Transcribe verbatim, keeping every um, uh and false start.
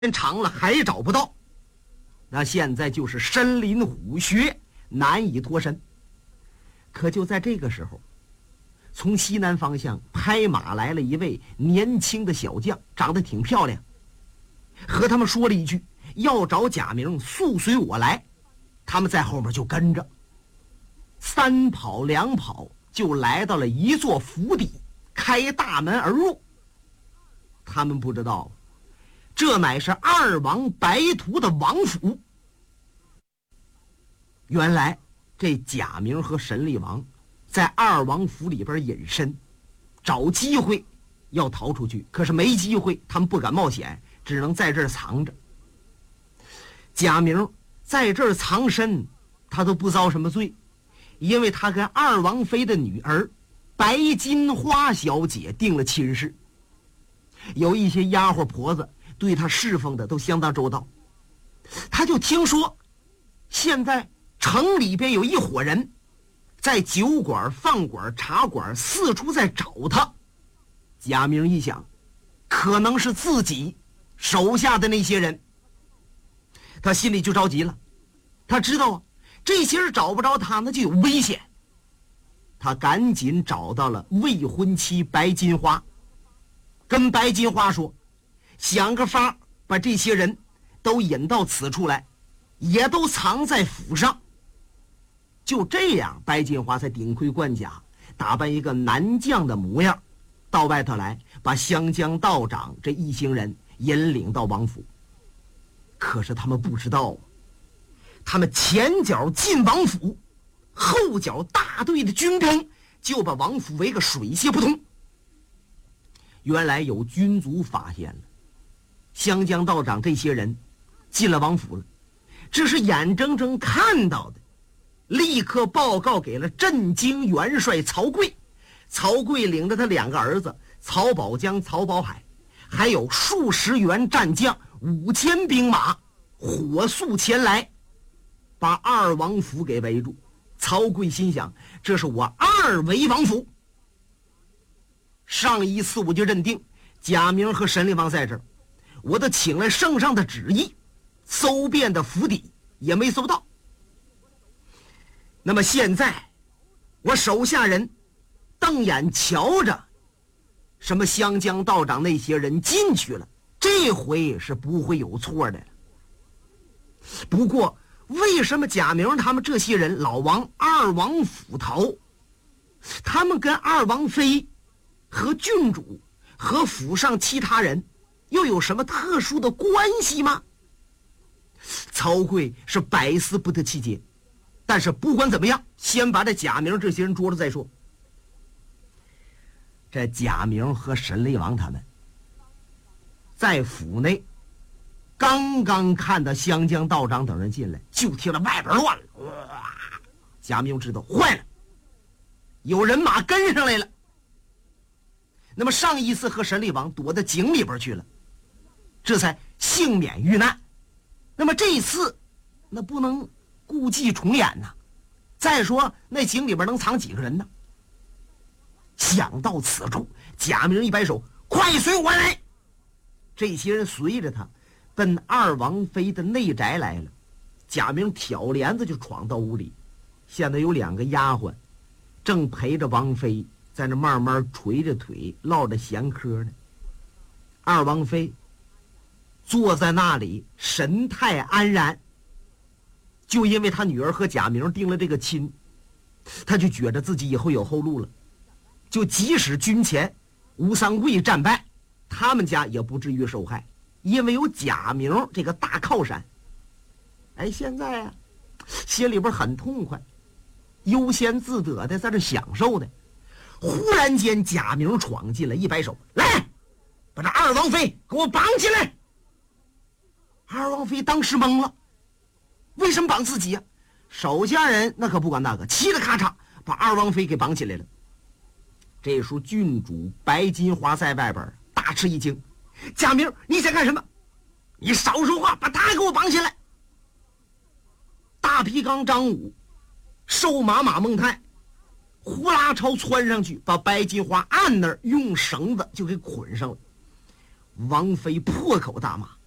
长了还找不到，那现在就是身临虎穴，难以脱身。可就在这个时候，从西南方向拍马来了一位年轻的小将，长得挺漂亮，和他们说了一句要找贾明，速随我来。他们在后面就跟着，三跑两跑就来到了一座府邸，开大门而入。他们不知道，这乃是二王白图的王府。原来这贾明和神力王在二王府里边隐身，找机会要逃出去，可是没机会，他们不敢冒险，只能在这儿藏着。贾明在这儿藏身，他都不遭什么罪，因为他跟二王妃的女儿白金花小姐定了亲事，有一些丫鬟婆子对他侍奉的都相当周到。他就听说现在城里边有一伙人在酒馆、饭馆、茶馆四处在找他。贾明一想，可能是自己手下的那些人，他心里就着急了。他知道啊，这些人找不着他，那就有危险。他赶紧找到了未婚妻白金花，跟白金花说，想个法把这些人都引到此处来，也都藏在府上。就这样，白金花才顶盔贯甲，打扮一个男将的模样，到外头来，把湘江道长这一行人引领到王府。可是他们不知道，他们前脚进王府，后脚大队的军兵就把王府围个水泄不通。原来有军卒发现了湘江道长这些人进了王府了，这是眼睁睁看到的，立刻报告给了镇京元帅曹刿。曹刿领着他两个儿子曹宝江、曹宝海，还有数十员战将、五千兵马，火速前来，把二王府给围住。曹刿心想，这是我二为王府。上一次我就认定贾明和神力王在这儿，我都请来圣上的旨意，搜遍的府邸也没搜到。那么现在我手下人瞪眼瞧着什么湘江道长那些人进去了，这回是不会有错的了。不过为什么贾明他们这些人老往二王府逃？他们跟二王妃和郡主和府上其他人又有什么特殊的关系吗？曹刿是百思不得其解。但是不管怎么样，先把这贾明这些人捉了再说。这贾明和神力王他们在府内刚刚看到湘江道长等人进来，就听到外边乱了，哇！贾明知道坏了，有人马跟上来了。那么上一次和神力王躲到井里边去了，这才幸免遇难。那么这一次那不能故伎重演呐！再说那井里边能藏几个人呢？想到此处，贾明一摆手，快随我来！这些人随着他奔二王妃的内宅来了。贾明挑帘子就闯到屋里，现在有两个丫鬟正陪着王妃在那慢慢捶着腿唠着闲嗑呢。二王妃坐在那里神态安然，就因为他女儿和贾明定了这个亲，他就觉得自己以后有后路了，就即使军前吴三桂战败，他们家也不至于受害，因为有贾明这个大靠山。哎，现在啊，心里边很痛快，悠闲自得的在这享受呢。忽然间贾明闯进来，一摆手，来，把这二王妃给我绑起来。二王妃当时懵了，为什么绑自己呀、啊？手下人那可不管那个，嘁哩咔嚓把二王妃给绑起来了。这时候郡主白金花在外边大吃一惊，贾明，你想干什么？你少说话，把他给我绑起来。大皮刚张武瘦马马孟泰呼啦超窜上去，把白金花按那儿，用绳子就给捆上了。王妃破口大骂，